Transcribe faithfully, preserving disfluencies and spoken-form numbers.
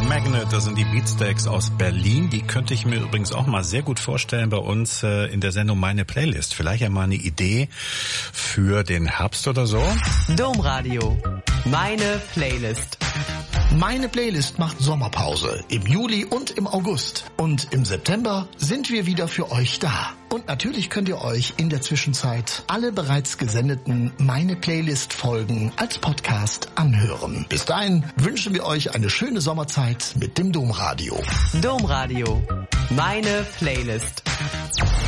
Magnet, das sind die Beatsteaks aus Berlin. Die könnte ich mir übrigens auch mal sehr gut vorstellen bei uns äh, in der Sendung Meine Playlist. Vielleicht ja mal eine Idee für den Herbst oder so. Domradio, meine Playlist. Meine Playlist macht Sommerpause im Juli und im August. Und im September sind wir wieder für euch da. Und natürlich könnt ihr euch in der Zwischenzeit alle bereits gesendeten Meine Playlist-Folgen als Podcast anhören. Bis dahin wünschen wir euch eine schöne Sommerzeit mit dem Domradio. Domradio, meine Playlist.